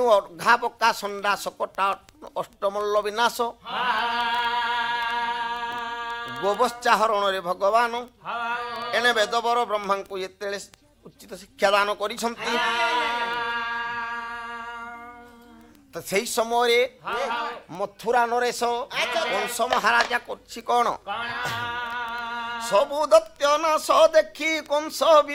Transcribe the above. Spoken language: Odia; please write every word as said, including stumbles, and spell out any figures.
ଘା ପକା ସଣ୍ଡା ସକଟା ଅଷ୍ଟମଲ୍ଲ ବିନାଶ ଗୋବଶ୍ଚା ହରଣରେ ଭଗବାନ ଏଣେ ବେଦବର ବ୍ରହ୍ମାଙ୍କୁ ଯେତେବେଳେ ଉଚିତ ଶିକ୍ଷା ଦାନ କରିଛନ୍ତି ତ ସେଇ ସମୟରେ ମଥୁରା ନରେଶ କଂସ ମହାରାଜା କରୁଛି କଣ ସବୁ ଦତ୍ୟ ନାଶ ଦେଖି କଂସ